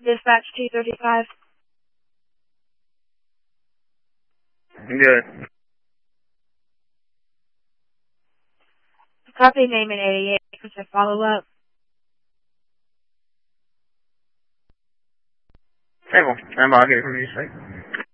Dispatch 235. Good. Copy name in 88 for the follow-up. Table. I'm all good from you, sir.